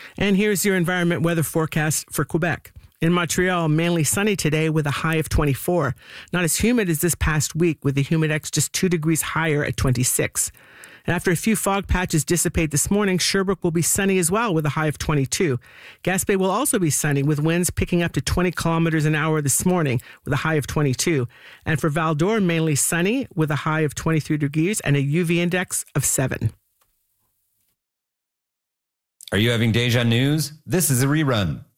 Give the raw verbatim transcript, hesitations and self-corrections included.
And here's your environment weather forecast for Quebec. In Montreal, mainly sunny today with a high of twenty-four. Not as humid as this past week, with the humidex just two degrees higher at twenty-six. And after a few fog patches dissipate this morning, Sherbrooke will be sunny as well with a high of twenty-two. Gaspé will also be sunny with winds picking up to twenty kilometers an hour this morning with a high of twenty-two. And for Val d'Or, mainly sunny with a high of twenty-three degrees and a U V index of seven. Are you having deja news? This is a rerun.